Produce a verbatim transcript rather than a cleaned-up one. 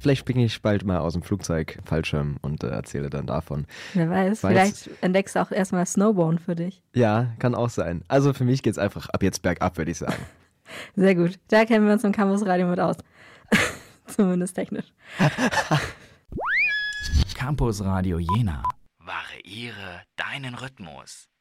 Vielleicht springe ich bald mal aus dem Flugzeug Fallschirm und äh, erzähle dann davon. Wer weiß, Weiß- vielleicht entdeckst du auch erstmal Snowboarden für dich. Ja, kann auch sein. Also für mich geht's einfach ab jetzt bergab, würde ich sagen. Sehr gut. Da kennen wir uns im Campus Radio mit aus. Zumindest technisch. Campus Radio Jena. Variiere deinen Rhythmus.